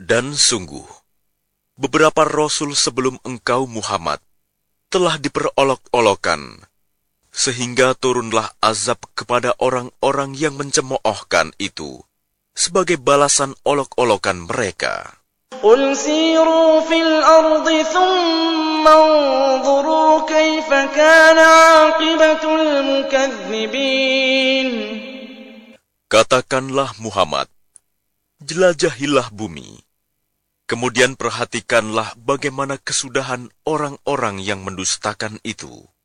Dan sungguh, beberapa rasul sebelum engkau Muhammad telah diperolok-olokkan, sehingga turunlah azab kepada orang-orang yang mencemoohkan itu, sebagai balasan olok-olokan mereka. قل سيروا في الأرض ثم انظروا كيف كان عاقبة المكذبين. Katakanlah Muhammad, jelajahilah bumi, kemudian perhatikanlah bagaimana kesudahan orang-orang yang mendustakan itu.